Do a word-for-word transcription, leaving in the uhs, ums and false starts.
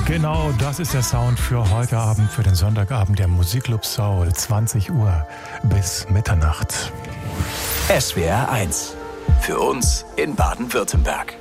Genau, das ist der Sound für heute Abend, für den Sonntagabend der Musikclub Soul, zwanzig Uhr bis Mitternacht. S W R eins. Für uns in Baden-Württemberg.